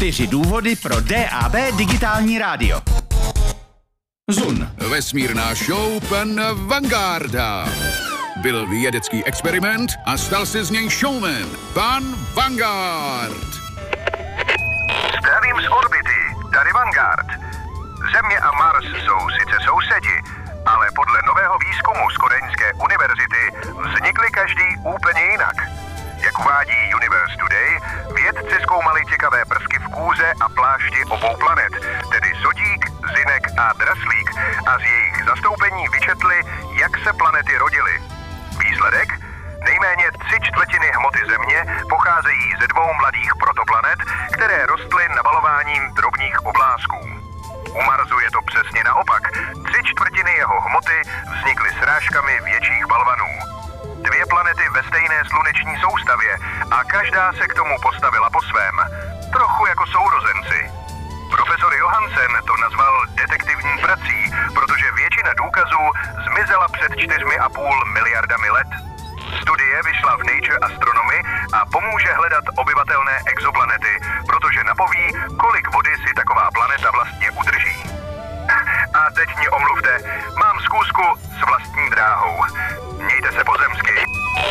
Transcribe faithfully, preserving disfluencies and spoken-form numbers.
Čtyři důvody pro D A B digitální rádio. Zun. Vesmírná show pan Vangarda. Byl vědecký experiment a stal se z něj showman. Pan Vanguard. Zdravím z orbity, tady Vanguard. Země a Mars jsou sice sousedi, ale podle nového výzkumu z Kodaňské univerzity vznikly každý úplně jinak. Jak uvádí Universe Today, vědci zkoumali těkavé prsky v kůře a plášti obou planet, tedy Sodík, Zinek a Draslík, a z jejich zastoupení vyčetli, jak se planety rodily. Výsledek? Nejméně tři čtvrtiny hmoty Země pocházejí ze dvou mladých protoplanet, které rostly nabalováním drobných oblásků. U Marsu je to přesně naopak. Tři čtvrtiny jeho hmoty vznikly srážkami větších balvanů. Dvě planety ve stejné sluneční soustavě a každá se k tomu postavila po svém. Trochu jako sourozenci. Profesor Johansen to nazval detektivní prací, protože většina důkazů zmizela před čtyřmi a půl miliardami let. Studie vyšla v Nature Astronomy a pomůže hledat obyvatelné exoplanety, protože napoví, kolik vody si taková planeta vlastně udrží. A teď mě omluvte, mám zkoušku